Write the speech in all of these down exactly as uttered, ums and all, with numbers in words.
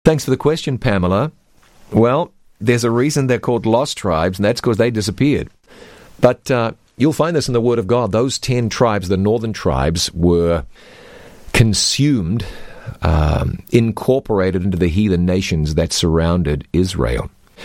Thanks for the question, Pamela. Well, there's a reason they're called lost tribes, and that's because they disappeared. But uh, you'll find this in the Word of God. Those ten tribes, the northern tribes, were consumed, um, incorporated into the heathen nations that surrounded Israel.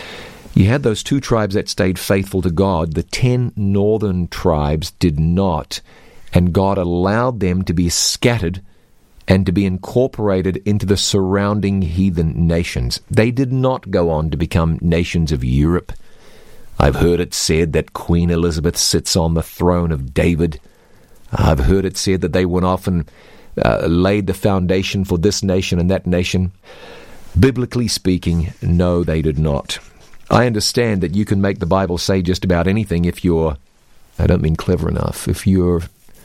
You had those two tribes that stayed faithful to God. The ten northern tribes did not, and God allowed them to be scattered and to be incorporated into the surrounding heathen nations. They did not go on to become nations of Europe. I've heard it said that Queen Elizabeth sits on the throne of David. I've heard it said that they went off and uh, laid the foundation for this nation and that nation. Biblically speaking, no, they did not. I understand that you can make the Bible say just about anything if you're, I don't mean clever enough, if you're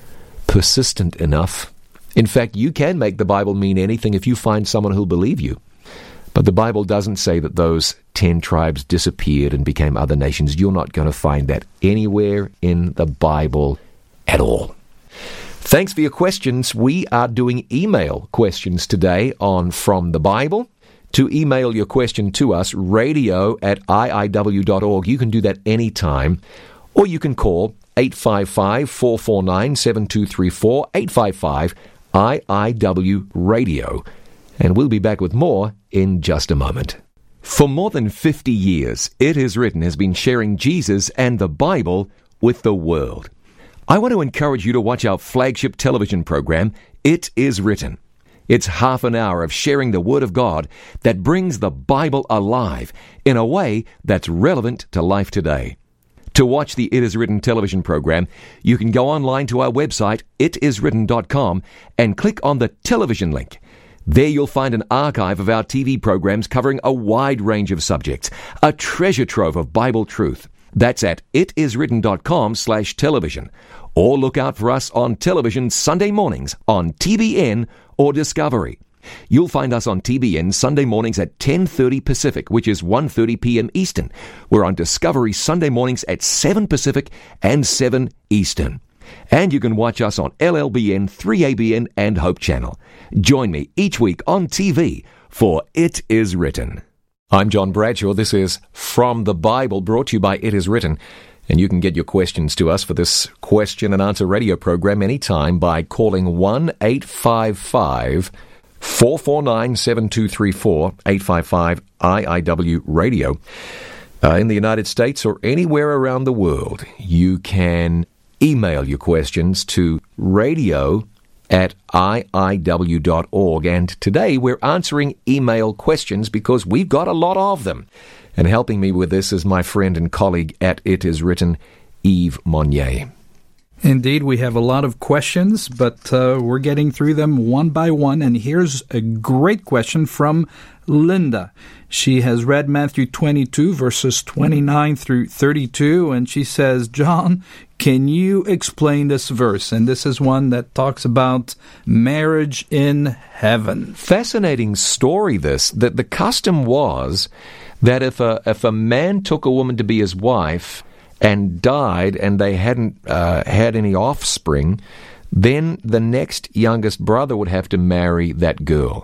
persistent enough. In fact, you can make the Bible mean anything if you find someone who'll believe you. But the Bible doesn't say that those ten tribes disappeared and became other nations. You're not going to find that anywhere in the Bible at all. Thanks for your questions. We are doing email questions today on From the Bible. To email your question to us, radio at I I W dot org. You can do that anytime, or you can call eight five five, four four nine, seven two three four, eight five five I I W Radio, and we'll be back with more in just a moment. For more than fifty years, It Is Written has been sharing Jesus and the Bible with the world. I want to encourage you to watch our flagship television program, It Is Written. It's half an hour of sharing the Word of God that brings the Bible alive in a way that's relevant to life today. To watch the It Is Written television program, you can go online to our website, it is written dot com, and click on the television link. There you'll find an archive of our T V programs covering a wide range of subjects, a treasure trove of Bible truth. That's at it is written dot com slash television. Or look out for us on television Sunday mornings on T B N or Discovery. You'll find us on T B N Sunday mornings at ten thirty Pacific, which is one thirty p.m. Eastern. We're on Discovery Sunday mornings at seven Pacific and seven Eastern. And you can watch us on L L B N, three A B N, and Hope Channel. Join me each week on T V for It Is Written. I'm John Bradshaw. This is From the Bible, brought to you by It Is Written. And you can get your questions to us for this question and answer radio program anytime by calling one eight five five, four four nine, seven two three four, eight five five I I W Radio. Uh, in the United States or anywhere around the world, you can email your questions to radio at I I W dot org. And today we're answering email questions because we've got a lot of them. And helping me with this is my friend and colleague at It Is Written, Yves Monnier. Indeed, we have a lot of questions, but uh, we're getting through them one by one. And here's a great question from Linda. She has read Matthew twenty-two, verses twenty-nine through thirty-two, and she says, John, can you explain this verse? And this is one that talks about marriage in heaven. Fascinating story, this. That the custom was that if a, if a man took a woman to be his wife and died and they hadn't uh, had any offspring, then the next youngest brother would have to marry that girl.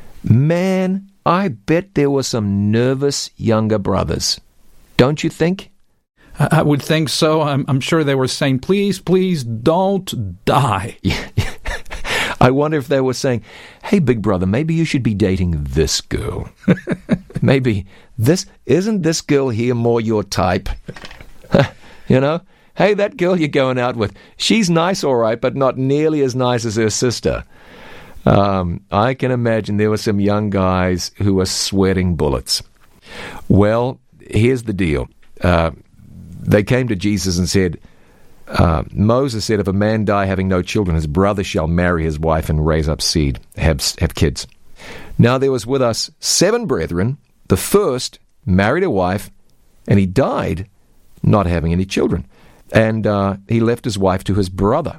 Man, I bet there were some nervous younger brothers. Don't you think? I would think so. I'm, I'm sure they were saying, please, please don't die. Yeah. I wonder if they were saying, hey, big brother, maybe you should be dating this girl. Maybe this, isn't this girl here more your type? You know? Hey, that girl you're going out with, she's nice, all right, but not nearly as nice as her sister. Um, I can imagine there were some young guys who were sweating bullets. Well, here's the deal. Uh, they came to Jesus and said, uh, Moses said, if a man die having no children, his brother shall marry his wife and raise up seed, have, have kids. Now there was with us seven brethren. The first married a wife, and he died not having any children. And uh, he left his wife to his brother.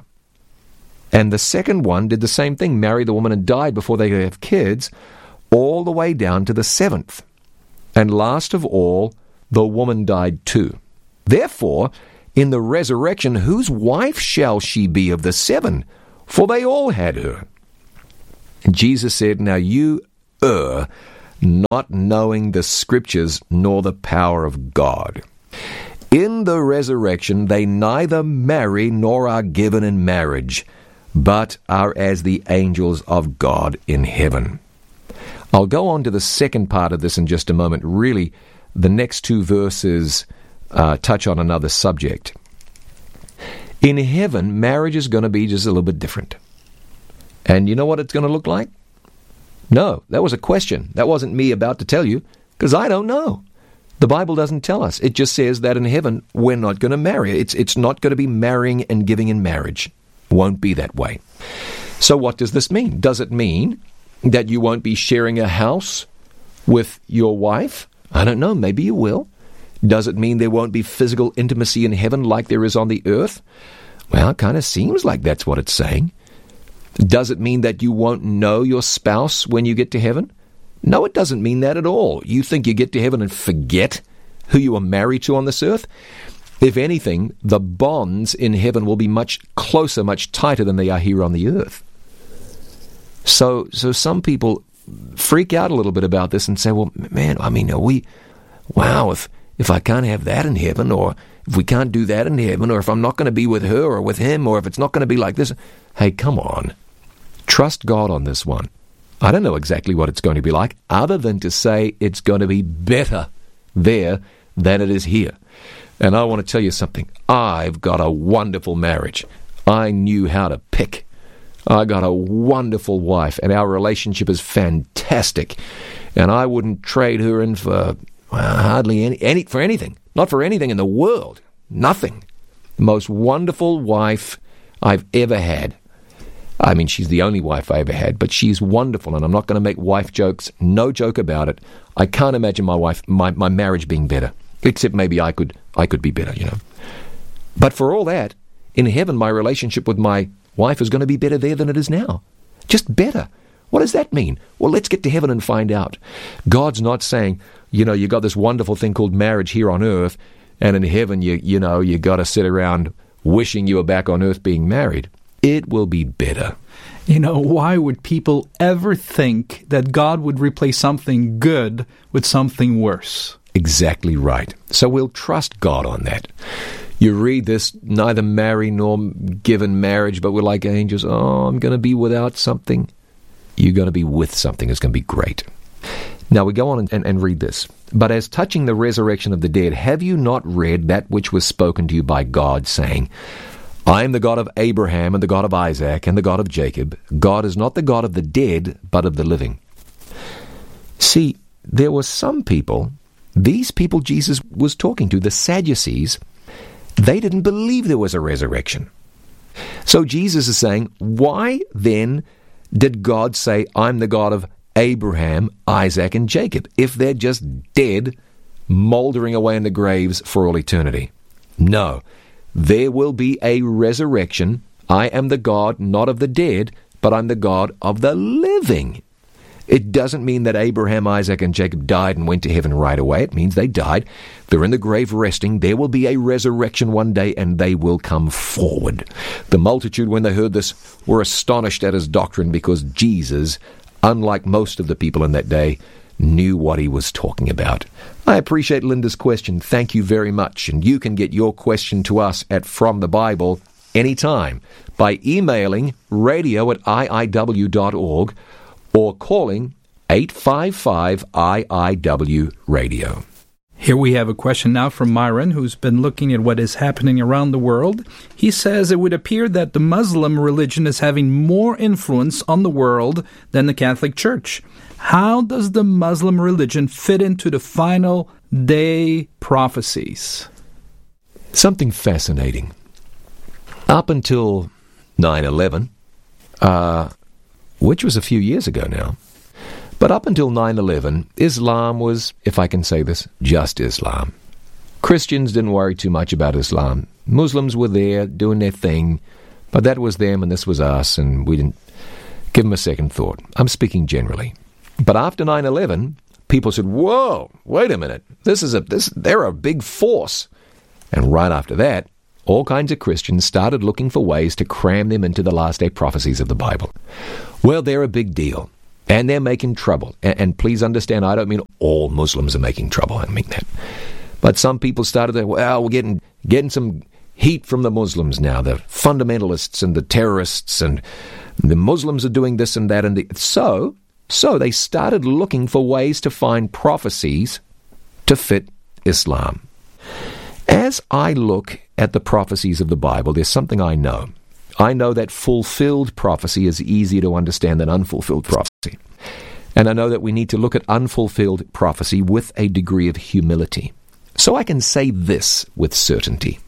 And the second one did the same thing, married the woman and died before they could have kids, all the way down to the seventh. And last of all, the woman died too. Therefore, in the resurrection, whose wife shall she be of the seven? For they all had her. And Jesus said, now you err not knowing the Scriptures nor the power of God. In the resurrection they neither marry nor are given in marriage, but are as the angels of God in heaven. I'll go on to the second part of this in just a moment. Really, the next two verses uh, touch on another subject. In heaven, marriage is going to be just a little bit different. And you know what it's going to look like? No, that was a question. That wasn't me about to tell you, because I don't know. The Bible doesn't tell us. It just says that in heaven, we're not going to marry. It's, it's not going to be marrying and giving in marriage. Won't be that way. So what does this mean? Does it mean that you won't be sharing a house with your wife? I don't know. Maybe you will. Does it mean there won't be physical intimacy in heaven like there is on the earth? Well, it kind of seems like that's what it's saying. Does it mean that you won't know your spouse when you get to heaven? No, it doesn't mean that at all. You think you get to heaven and forget who you were married to on this earth? If anything, the bonds in heaven will be much closer, much tighter than they are here on the earth. So, so some people freak out a little bit about this and say, well, man, I mean, are we, wow, if, if I can't have that in heaven, or if we can't do that in heaven, or if I'm not going to be with her or with him, or if it's not going to be like this. Hey, come on. Trust God on this one. I don't know exactly what it's going to be like, other than to say it's going to be better there than it is here. And I want to tell you something. I've got a wonderful marriage. I knew how to pick. I got a wonderful wife, and our relationship is fantastic. And I wouldn't trade her in for well, hardly any, any for anything. Not for anything in the world. Nothing. The most wonderful wife I've ever had. I mean, she's the only wife I ever had, but she's wonderful, and I'm not going to make wife jokes. No joke about it. I can't imagine my wife, my, my marriage being better, except maybe I could, I could be better, you know. But for all that, in heaven, my relationship with my wife is going to be better there than it is now. Just better. What does that mean? Well, let's get to heaven and find out. God's not saying, you know, you got this wonderful thing called marriage here on earth, and in heaven, you you know, you got to sit around wishing you were back on earth being married. It will be better. You know, why would people ever think that God would replace something good with something worse? Exactly right. So we'll trust God on that. You read this, neither marry nor give in marriage, but we're like angels. Oh, I'm going to be without something. You're going to be with something. It's going to be great. Now we go on and, and, and read this. But as touching the resurrection of the dead, have you not read that which was spoken to you by God, saying, I am the God of Abraham and the God of Isaac and the God of Jacob. God is not the God of the dead, but of the living. See, there were some people, these people Jesus was talking to, the Sadducees, they didn't believe there was a resurrection. So Jesus is saying, why then did God say, I'm the God of Abraham, Isaac, and Jacob, if they're just dead, moldering away in the graves for all eternity? No. There will be a resurrection. I am the God not of the dead, but I'm the God of the living. It doesn't mean that Abraham, Isaac, and Jacob died and went to heaven right away. It means they died. They're in the grave resting. There will be a resurrection one day, and they will come forward. The multitude, when they heard this, were astonished at his doctrine, because Jesus, unlike most of the people in that day, knew what he was talking about. I appreciate Linda's question. Thank you very much. And you can get your question to us at From the Bible anytime by emailing radio at I I W dot org or calling eight five five I I W radio. Here we have a question now from Myron, who's been looking at what is happening around the world. He says it would appear that the Muslim religion is having more influence on the world than the Catholic Church. How does the Muslim religion fit into the final day prophecies? Something fascinating. Up until nine eleven, uh, which was a few years ago now, but up until nine eleven, Islam was, if I can say this, just Islam. Christians didn't worry too much about Islam. Muslims were there doing their thing, but that was them and this was us, and we didn't give them a second thought. I'm speaking generally. But after nine eleven, people said, whoa, wait a minute, this is a this they're a big force. And right after that, all kinds of Christians started looking for ways to cram them into the last day prophecies of the Bible. Well, they're a big deal. And they're making trouble. And, and please understand, I don't mean all Muslims are making trouble. I don't mean that. But some people started to, well, we're getting getting some heat from the Muslims now, the fundamentalists and the terrorists, and the Muslims are doing this and that. And the, so, so they started looking for ways to find prophecies to fit Islam. As I look at the prophecies of the Bible, there's something I know. I know that fulfilled prophecy is easier to understand than unfulfilled prophecy. And I know that we need to look at unfulfilled prophecy with a degree of humility. So I can say this with certainty.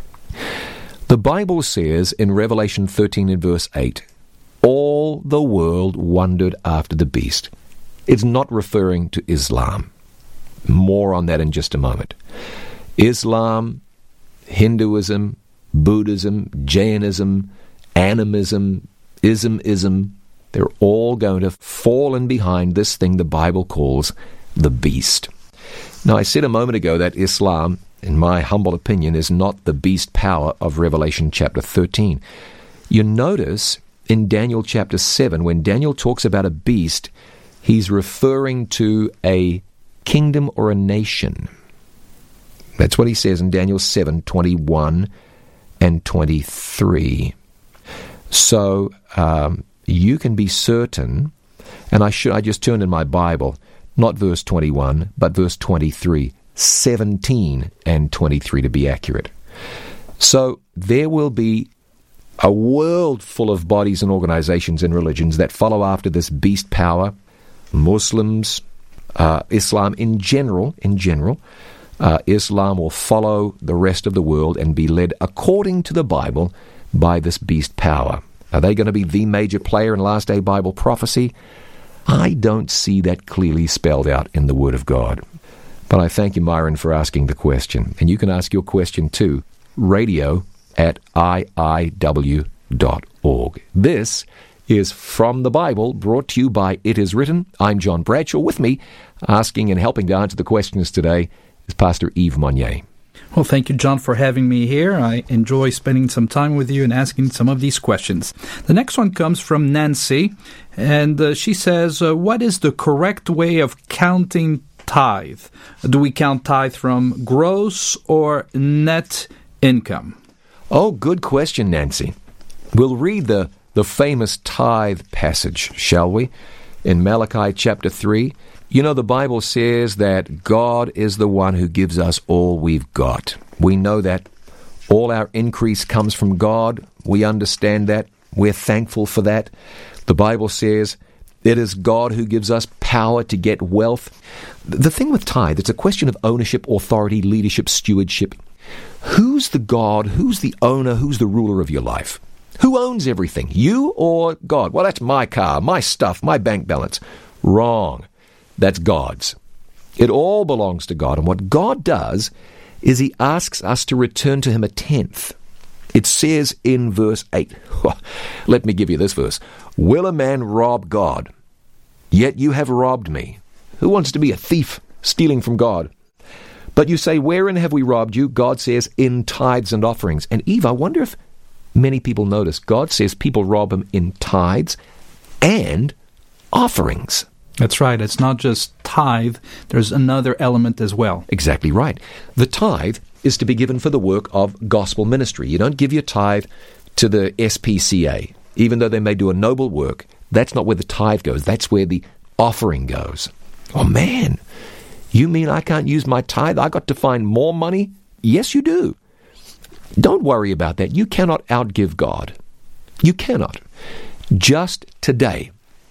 The Bible says in Revelation thirteen and verse eight, all the world wondered after the beast. It's not referring to Islam. More on that in just a moment. Islam, Hinduism, Buddhism, Jainism, animism, ism-ism, they're all going to fall in behind this thing the Bible calls the beast. Now, I said a moment ago that Islam, in my humble opinion, is not the beast power of Revelation chapter thirteen. You notice in Daniel chapter seven, when Daniel talks about a beast, he's referring to a kingdom or a nation. That's what he says in Daniel seven, twenty-one and twenty-three. So um, you can be certain, and I should I just turned in my Bible, not verse twenty-one, but verse twenty-three, seventeen and twenty-three to be accurate. So there will be a world full of bodies and organizations and religions that follow after this beast power. Muslims, uh, Islam in general, in general, uh, Islam will follow the rest of the world and be led according to the Bible by this beast power. Are they going to be the major player in last day Bible prophecy? I don't see that clearly spelled out in the Word of God. But I thank you, Myron, for asking the question. And you can ask your question too. Radio at I I W dot org. This is From the Bible, brought to you by It Is Written. I'm John Bradshaw. With me, asking and helping to answer the questions today, is Pastor Yves Monier. Well, thank you, John, for having me here. I enjoy spending some time with you and asking some of these questions. The next one comes from Nancy, and uh, she says, uh, what is the correct way of counting tithe? Do we count tithe from gross or net income? Oh, good question, Nancy. We'll read the, the famous tithe passage, shall we? In Malachi chapter three. You know, the Bible says that God is the one who gives us all we've got. We know that all our increase comes from God. We understand that. We're thankful for that. The Bible says it is God who gives us power to get wealth. The thing with tithe, it's a question of ownership, authority, leadership, stewardship. Who's the God? Who's the owner? Who's the ruler of your life? Who owns everything? You or God? Well, that's my car, my stuff, my bank balance. Wrong. That's God's. It all belongs to God. And what God does is He asks us to return to Him a tenth. It says in verse eight, let me give you this verse. Will a man rob God? Yet you have robbed me. Who wants to be a thief, stealing from God? But you say, wherein have we robbed you? God says, in tithes and offerings. And Eve, I wonder if many people notice, God says people rob Him in tithes and offerings. That's right. It's not just tithe. There's another element as well. Exactly right. The tithe is to be given for the work of gospel ministry. You don't give your tithe to the S P C A. Even though they may do a noble work, that's not where the tithe goes. That's where the offering goes. Oh, man. You mean I can't use my tithe? I got to find more money? Yes, you do. Don't worry about that. You cannot outgive God. You cannot. Just today,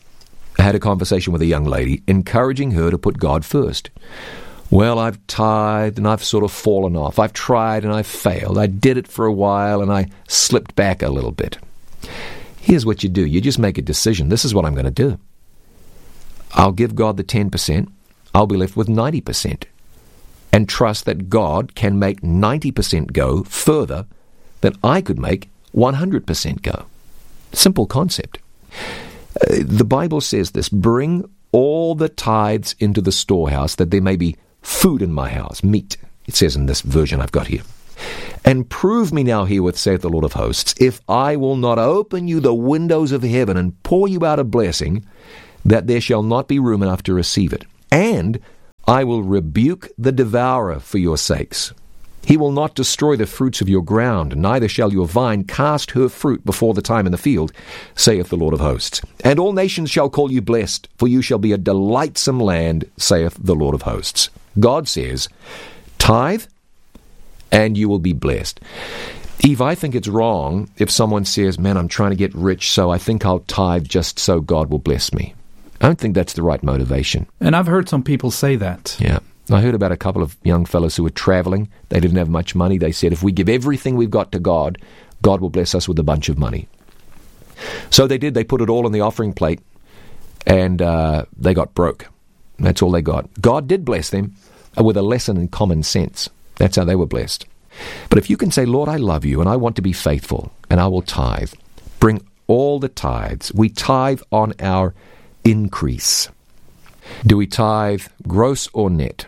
I had a conversation with a young lady, encouraging her to put God first. Well, I've tithed and I've sort of fallen off. I've tried and I've failed. I did it for a while and I slipped back a little bit. Here's what you do. You just make a decision. This is what I'm going to do. I'll give God the ten percent. I'll be left with ninety percent. And trust that God can make ninety percent go further than I could make one hundred percent go. Simple concept. Uh, the Bible says this, bring all the tithes into the storehouse, that there may be food in my house, meat. It says in this version I've got here. And prove me now herewith, saith the Lord of hosts, if I will not open you the windows of heaven and pour you out a blessing, that there shall not be room enough to receive it. And I will rebuke the devourer for your sakes. He will not destroy the fruits of your ground, neither shall your vine cast her fruit before the time in the field, saith the Lord of hosts. And all nations shall call you blessed, for you shall be a delightsome land, saith the Lord of hosts. God says, tithe, and you will be blessed. Eve, I think it's wrong if someone says, man, I'm trying to get rich, so I think I'll tithe just so God will bless me. I don't think that's the right motivation. And I've heard some people say that. Yeah. I heard about a couple of young fellows who were traveling. They didn't have much money. They said, if we give everything we've got to God, God will bless us with a bunch of money. So they did. They put it all on the offering plate, and uh, they got broke. That's all they got. God did bless them with a lesson in common sense. That's how they were blessed. But if you can say, Lord, I love you, and I want to be faithful, and I will tithe, bring all the tithes. We tithe on our increase. Do we tithe gross or net?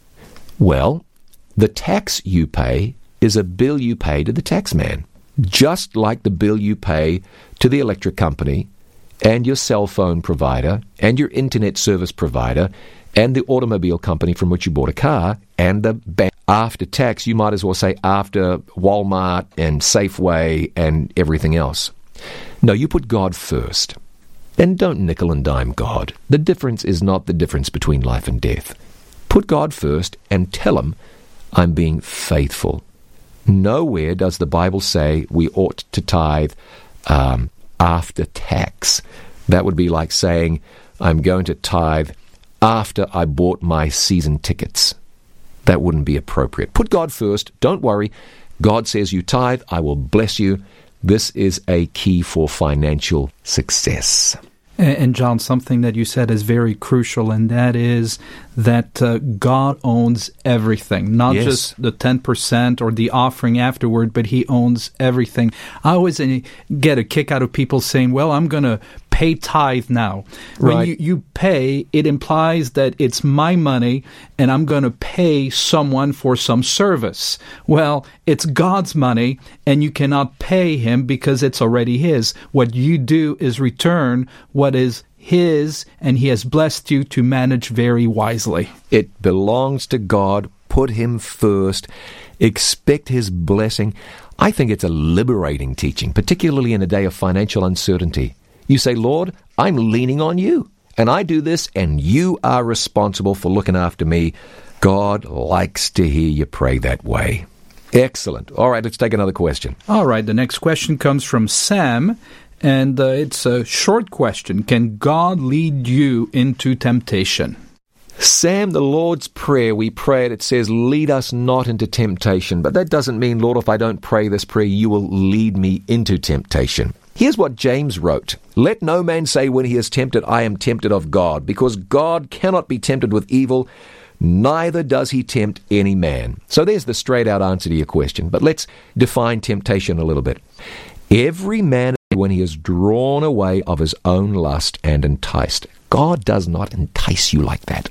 Well, the tax you pay is a bill you pay to the tax man, just like the bill you pay to the electric company and your cell phone provider and your internet service provider and the automobile company from which you bought a car and the bank. After tax, you might as well say after Walmart and Safeway and everything else. No, you put God first. And don't nickel and dime God. The difference is not the difference between life and death. Put God first and tell him, I'm being faithful. Nowhere does the Bible say we ought to tithe um, after tax. That would be like saying, I'm going to tithe after I bought my season tickets. That wouldn't be appropriate. Put God first. Don't worry. God says you tithe, I will bless you. This is a key for financial success. And John, something that you said is very crucial, and that is that uh, God owns everything, not yes. just the ten percent or the offering afterward, but he owns everything. I always get a kick out of people saying, well, I'm going to pay tithe now. When right. you, you pay, it implies that it's my money and I'm going to pay someone for some service. Well, it's God's money and you cannot pay him because it's already his. What you do is return what is his, and he has blessed you to manage very wisely. It belongs to God. Put him first. Expect his blessing. I think it's a liberating teaching, particularly in a day of financial uncertainty. You say, Lord, I'm leaning on you, and I do this, and you are responsible for looking after me. God likes to hear you pray that way. Excellent. All right, let's take another question. All right, the next question comes from Sam, and uh, it's a short question. Can God lead you into temptation? Sam, the Lord's Prayer, we pray it. It says, lead us not into temptation. But that doesn't mean, Lord, if I don't pray this prayer, you will lead me into temptation. Here's what James wrote. Let no man say when he is tempted, I am tempted of God, because God cannot be tempted with evil, neither does he tempt any man. So there's the straight-out answer to your question. But let's define temptation a little bit. Every man, when he is drawn away of his own lust and enticed. God does not entice you like that.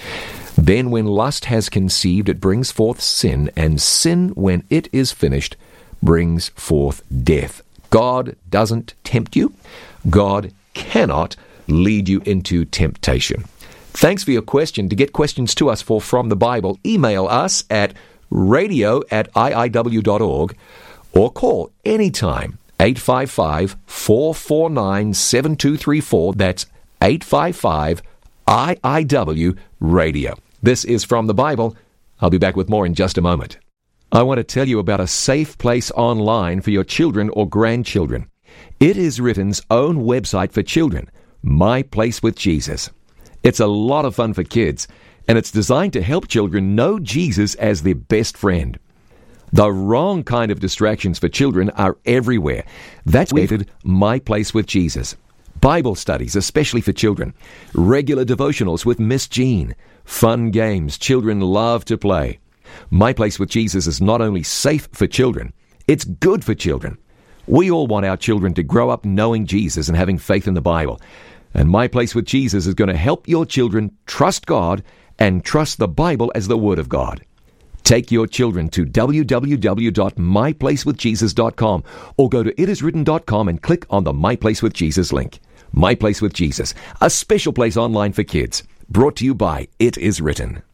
Then when lust has conceived, it brings forth sin, and sin, when it is finished, brings forth death. God doesn't tempt you. God cannot lead you into temptation. Thanks for your question. To get questions to us for From the Bible, email us at radio at I I W dot org or call anytime eight five five, four four nine, seven two three four. That's eight five five I I W radio. This is From the Bible. I'll be back with more in just a moment. I want to tell you about a safe place online for your children or grandchildren. It is Written's own website for children, My Place with Jesus. It's a lot of fun for kids, and it's designed to help children know Jesus as their best friend. The wrong kind of distractions for children are everywhere. That's rated My Place with Jesus. Bible studies, especially for children. Regular devotionals with Miss Jean. Fun games children love to play. My Place with Jesus is not only safe for children, it's good for children. We all want our children to grow up knowing Jesus and having faith in the Bible. And My Place with Jesus is going to help your children trust God and trust the Bible as the Word of God. Take your children to w w w dot my place with jesus dot com or go to it is written dot com and click on the My Place with Jesus link. My Place with Jesus, a special place online for kids. Brought to you by It Is Written.